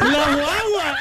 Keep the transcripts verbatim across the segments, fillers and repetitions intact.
¡La guagua!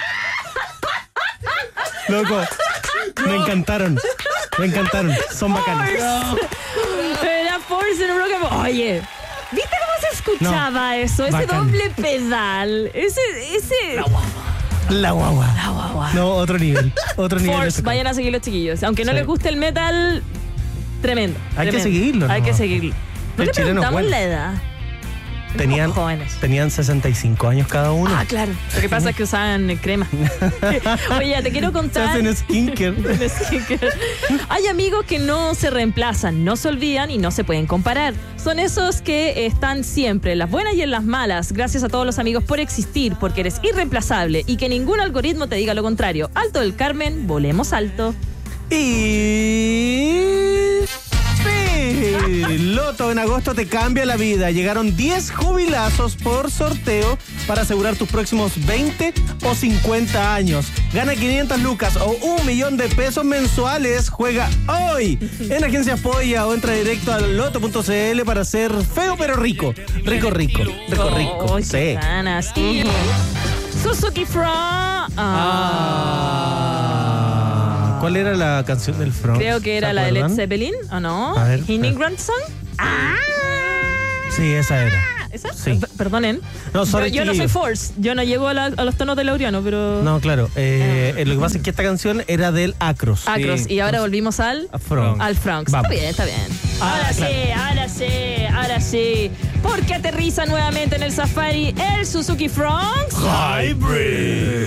Loco, me encantaron. Me encantaron. Son bacanas. Era Force en un bloque. Oye, ¿viste cómo se escuchaba no, eso? Ese bacán. doble pedal. Ese, ese. La guagua. La guagua. La guagua. No, otro nivel. Otro nivel. Force, vayan a seguir los chiquillos. Aunque no sí. les guste el metal, tremendo. Hay tremendo. que seguirlo. Hay no. que seguirlo. No el le preguntamos bueno. la edad. Tenían, jóvenes. tenían sesenta y cinco años cada uno. Ah, claro. Lo que pasa es que usaban crema. Oye, te quiero contar. Se hacen skincare. skincare. Hay amigos que no se reemplazan, no se olvidan y no se pueden comparar. Son esos que están siempre en las buenas y en las malas. Gracias a todos los amigos por existir, porque eres irreemplazable y que ningún algoritmo te diga lo contrario. Alto del Carmen, volemos alto. Y... Loto en agosto te cambia la vida. Llegaron diez jubilazos por sorteo para asegurar tus próximos veinte o cincuenta años. Gana quinientas lucas o un millón de pesos mensuales. Juega hoy en Agencias Polla o entra directo a loto punto c l para ser feo pero rico. Rico, rico. Rico, rico. Oh, sí. Ganas. Y Suzuki From. Ah. Ah. ¿Cuál era la canción del Front? Creo que era la de Led Zeppelin, ¿o no? A ver, Hinning a ver. Grandson. Ah. Sí, esa era. ¿Esa? Sí. P- Perdonen. No, sorry, yo, yo no soy chiquillos. Force. Yo no llego a, la- a los tonos de Laureano, pero. No, claro. Eh, eh, lo que pasa es que esta canción era del Acros. Acros. Sí. Y ahora volvimos al. A Front. Al Franks. Está Vamos. bien, está bien. Ah, ahora claro. sí, ahora sí, ahora sí. Porque aterriza nuevamente en el Safari el Suzuki Franks. Hybrid.